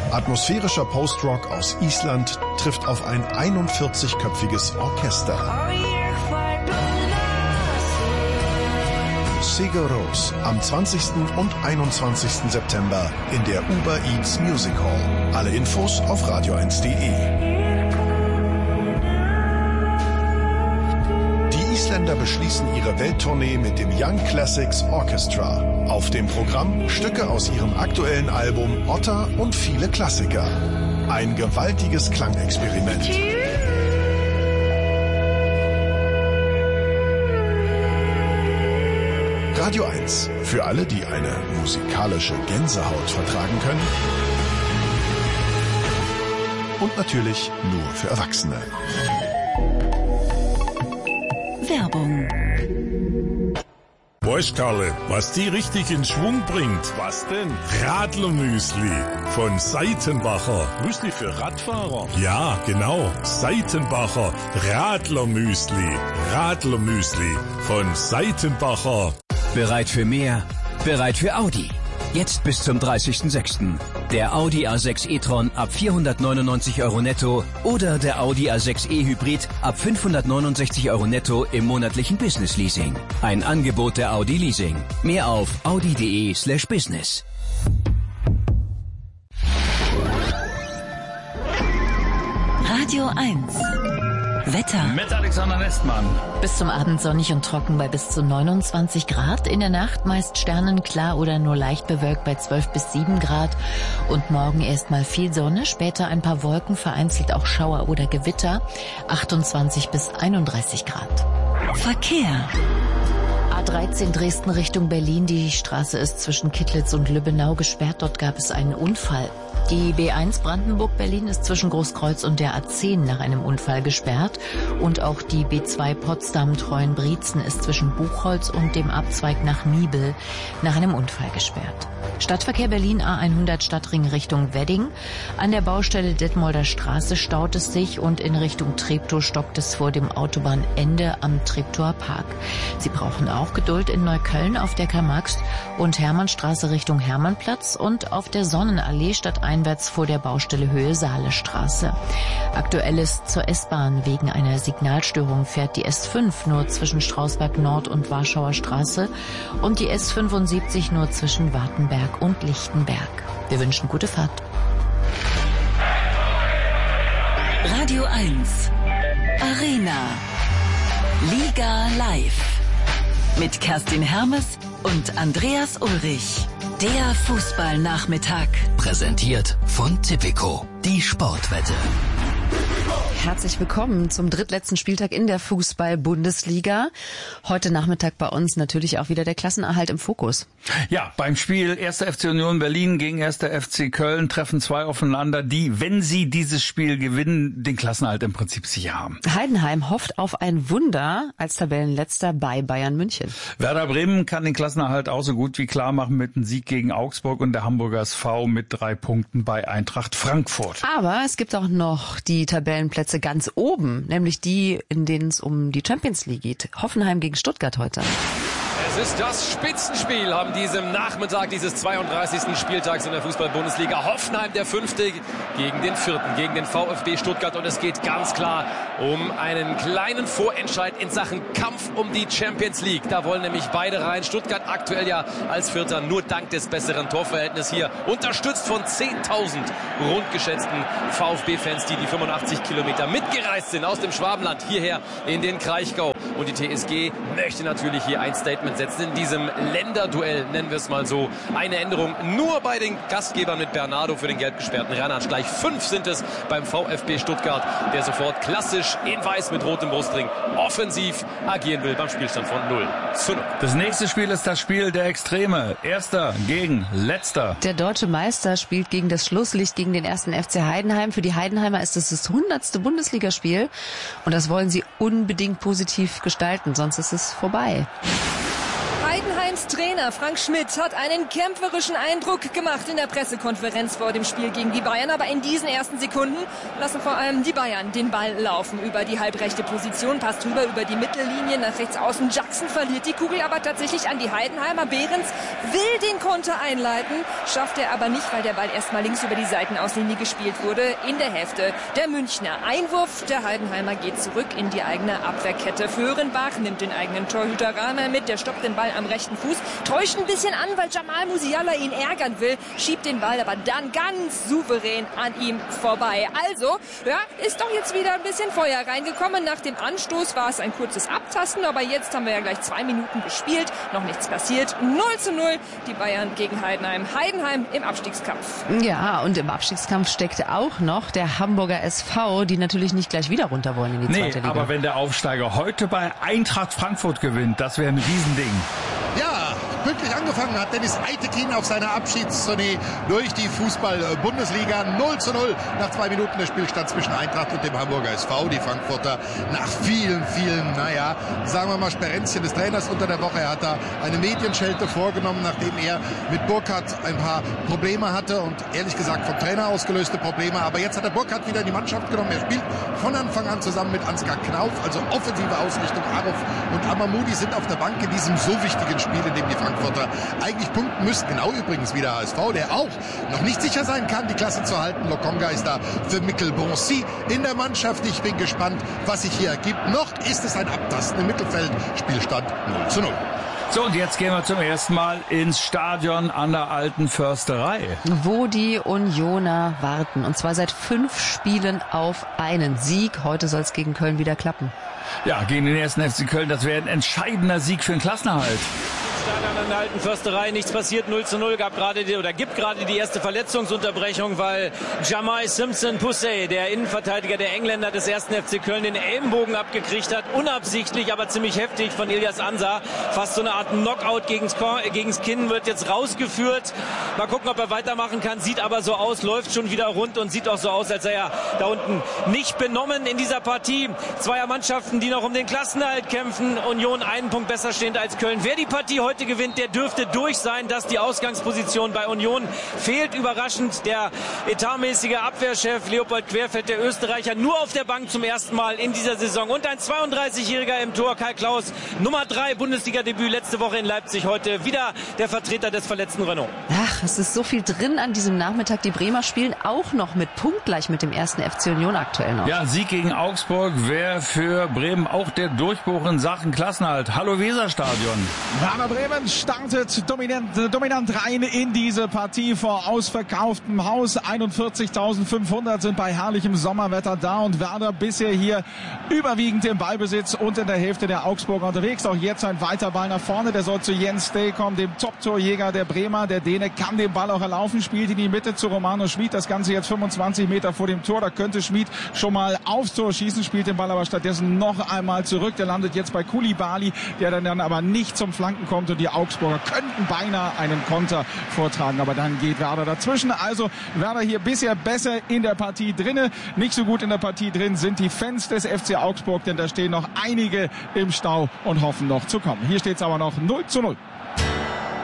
Atmosphärischer Post-Rock aus Island trifft auf ein 41-köpfiges Orchester. Sigur Rós am 20. und 21. September in der Uber Eats Music Hall. Alle Infos auf radio1.de. Die Isländer beschließen ihre Welttournee mit dem Young Classics Orchestra. Auf dem Programm Stücke aus ihrem aktuellen Album Otta und viele Klassiker. Ein gewaltiges Klangexperiment. Radio 1. Für alle, die eine musikalische Gänsehaut vertragen können. Und natürlich nur für Erwachsene. Werbung. Boah, Karle, was die richtig in Schwung bringt. Was denn? Radlermüsli von Seitenbacher. Müsli für Radfahrer? Ja, genau. Seitenbacher Radlermüsli. Radlermüsli von Seitenbacher. Bereit für mehr? Bereit für Audi. Jetzt bis zum 30.06. Der Audi A6 e-tron ab 499 € netto oder der Audi A6 e-Hybrid ab 569 € netto im monatlichen Business Leasing. Ein Angebot der Audi Leasing. Mehr auf audi.de/business. Radio 1. Wetter. Mit Alexander Westmann. Bis zum Abend sonnig und trocken bei bis zu 29 Grad. In der Nacht meist sternenklar oder nur leicht bewölkt bei 12 bis 7 Grad. Und morgen erstmal viel Sonne, später ein paar Wolken, vereinzelt auch Schauer oder Gewitter. 28 bis 31 Grad. Verkehr. A13 Dresden Richtung Berlin. Die Straße ist zwischen Kittlitz und Lübbenau gesperrt. Dort gab es einen Unfall. Die B1 Brandenburg-Berlin ist zwischen Großkreuz und der A10 nach einem Unfall gesperrt. Und auch die B2 Potsdam-Treuenbrietzen ist zwischen Buchholz und dem Abzweig nach Niebel nach einem Unfall gesperrt. Stadtverkehr Berlin A100 Stadtring Richtung Wedding. An der Baustelle Detmolder Straße staut es sich und in Richtung Treptow stockt es vor dem Autobahnende am Treptower Park. Sie brauchen auch Geduld in Neukölln auf der Karl-Marx- und Hermannstraße Richtung Hermannplatz und auf der Sonnenallee stadteinwärts vor der Baustelle Höhe Saalestraße. Aktuell ist zur S-Bahn wegen einer Signalstörung fährt die S5 nur zwischen Strausberg Nord und Warschauer Straße und die S75 nur zwischen Wartenberg und Lichtenberg. Wir wünschen gute Fahrt. Radio 1 Arena Liga Live mit Kerstin Hermes und Andreas Ulrich. Der Fußballnachmittag. Präsentiert von Tipico, die Sportwette. Herzlich willkommen zum drittletzten Spieltag in der Fußball-Bundesliga. Heute Nachmittag bei uns natürlich auch wieder der Klassenerhalt im Fokus. Ja, beim Spiel 1. FC Union Berlin gegen 1. FC Köln treffen zwei aufeinander, die, wenn sie dieses Spiel gewinnen, den Klassenerhalt im Prinzip sicher haben. Heidenheim hofft auf ein Wunder als Tabellenletzter bei Bayern München. Werder Bremen kann den Klassenerhalt auch so gut wie klar machen mit einem Sieg gegen Augsburg und der Hamburger SV mit 3 Punkten bei Eintracht Frankfurt. Aber es gibt auch noch die Tabellenplätze ganz oben, nämlich die, in denen es um die Champions League geht. Hoffenheim gegen Stuttgart heute. Es ist das Spitzenspiel am diesem Nachmittag dieses 32. Spieltags in der Fußball-Bundesliga. Hoffenheim, der 5. gegen den 4., gegen den VfB Stuttgart. Und es geht ganz klar um einen kleinen Vorentscheid in Sachen Kampf um die Champions League. Da wollen nämlich beide rein. Stuttgart aktuell ja als 4. nur dank des besseren Torverhältnisses hier. Unterstützt von 10.000 rund geschätzten VfB-Fans, die 85 Kilometer mitgereist sind aus dem Schwabenland hierher in den Kraichgau. Und die TSG möchte natürlich hier ein Statement setzen in diesem Länderduell, nennen wir es mal so. Eine Änderung nur bei den Gastgebern mit Bernardo für den gelb gesperrten Ranatsch. Gleich 5 sind es beim VfB Stuttgart, der sofort klassisch in weiß mit rotem Brustring offensiv agieren will beim Spielstand von 0:0. Das nächste Spiel ist das Spiel der Extreme. Erster gegen Letzter. Der deutsche Meister spielt gegen das Schlusslicht gegen den 1. FC Heidenheim. Für die Heidenheimer ist es das 100. Bundesligaspiel und das wollen sie unbedingt positiv gestalten, sonst ist es vorbei. Heidenheim Bayerns Trainer Frank Schmidt hat einen kämpferischen Eindruck gemacht in der Pressekonferenz vor dem Spiel gegen die Bayern. Aber in diesen ersten Sekunden lassen vor allem die Bayern den Ball laufen über die halbrechte Position, passt rüber über die Mittellinie nach rechts außen. Jackson verliert die Kugel aber tatsächlich an die Heidenheimer. Behrens will den Konter einleiten, schafft er aber nicht, weil der Ball erstmal links über die Seitenauslinie gespielt wurde in der Hälfte der Münchner. Einwurf der Heidenheimer geht zurück in die eigene Abwehrkette. Föhrenbach nimmt den eigenen Torhüter Rahmer mit, der stoppt den Ball am rechten Fuß, täuscht ein bisschen an, weil Jamal Musiala ihn ärgern will, schiebt den Ball aber dann ganz souverän an ihm vorbei. Also, ja, ist doch jetzt wieder ein bisschen Feuer reingekommen. Nach dem Anstoß war es ein kurzes Abtasten, aber jetzt haben wir ja gleich 2 Minuten gespielt, noch nichts passiert. 0:0, die Bayern gegen Heidenheim. Heidenheim im Abstiegskampf. Ja, und im Abstiegskampf steckte auch noch der Hamburger SV, die natürlich nicht gleich wieder runter wollen in die zweite Liga. Aber wenn der Aufsteiger heute bei Eintracht Frankfurt gewinnt, das wäre ein Riesending. Ja, pünktlich angefangen hat Dennis Eitekin auf seiner Abschiedstournee durch die Fußball-Bundesliga. 0:0 nach 2 Minuten der Spielstand zwischen Eintracht und dem Hamburger SV. Die Frankfurter nach vielen, sagen wir mal, Sperenzchen des Trainers unter der Woche. Er hat da eine Medienschelte vorgenommen, nachdem er mit Burkhardt ein paar Probleme hatte und ehrlich gesagt vom Trainer ausgelöste Probleme. Aber jetzt hat er Burkhardt wieder in die Mannschaft genommen. Er spielt von Anfang an zusammen mit Ansgar Knauf, also offensive Ausrichtung. Aruf und Amamudi sind auf der Bank in diesem so wichtigen Spiel, in dem die Frankfurter eigentlich punkten müssten. Genau übrigens wie der HSV, der auch noch nicht sicher sein kann, die Klasse zu halten. Lokonga ist da für Mikkel Bonsi in der Mannschaft. Ich bin gespannt, was sich hier ergibt. Noch ist es ein Abtasten im Mittelfeld. Spielstand 0:0. So, und jetzt gehen wir zum ersten Mal ins Stadion an der Alten Försterei. Wo die Unioner warten. Und zwar seit 5 Spielen auf einen Sieg. Heute soll es gegen Köln wieder klappen. Ja, gegen den 1. FC Köln. Das wäre ein entscheidender Sieg für den Klassenerhalt. An der Alten Försterei nichts passiert, 0:0, gibt gerade die erste Verletzungsunterbrechung, weil Jamai Simpson-Pussey, der Innenverteidiger der Engländer des 1. FC Köln, den Ellenbogen abgekriegt hat, unabsichtlich, aber ziemlich heftig von Ilyas Ansar. Fast so eine Art Knockout gegens Kinn, wird jetzt rausgeführt. Mal gucken, ob er weitermachen kann, sieht aber so aus, läuft schon wieder rund und sieht auch so aus, als sei er da unten nicht benommen in dieser Partie. Zweier Mannschaften, die noch um den Klassenerhalt kämpfen. Union einen Punkt besser stehend als Köln. Wer die Partie heute gewinnt, der dürfte durch sein, dass die Ausgangsposition bei Union fehlt. Überraschend der etatmäßige Abwehrchef Leopold Querfeld, der Österreicher, nur auf der Bank zum ersten Mal in dieser Saison. Und ein 32-Jähriger im Tor, Kai Klaus, Nummer 3, Bundesliga-Debüt letzte Woche in Leipzig, heute wieder der Vertreter des verletzten Renault. Ach, es ist so viel drin an diesem Nachmittag. Die Bremer spielen auch noch mit punktgleich mit dem 1. FC Union aktuell noch. Ja, Sieg gegen Augsburg wäre für Bremen auch der Durchbruch in Sachen Klassenerhalt. Hallo Weserstadion. Werder Bremen startet dominant rein in diese Partie vor ausverkauftem Haus. 41.500 sind bei herrlichem Sommerwetter da und Werder bisher hier überwiegend im Ballbesitz und in der Hälfte der Augsburger unterwegs. Auch jetzt ein weiter Ball nach vorne, der soll zu Jens Stay kommen, dem Top-Torjäger der Bremer. Der Däne kann den Ball auch erlaufen, spielt in die Mitte zu Romano Schmid. Das Ganze jetzt 25 Meter vor dem Tor. Da könnte Schmid schon mal aufs Tor schießen, spielt den Ball aber stattdessen noch einmal zurück. Der landet jetzt bei Koulibaly, der dann aber nicht zum Flanken kommt und die Augsburger könnten beinahe einen Konter vortragen, aber dann geht Werder dazwischen. Also Werder hier bisher besser in der Partie drinne. Nicht so gut in der Partie drin sind die Fans des FC Augsburg, denn da stehen noch einige im Stau und hoffen noch zu kommen. Hier steht es aber noch 0:0.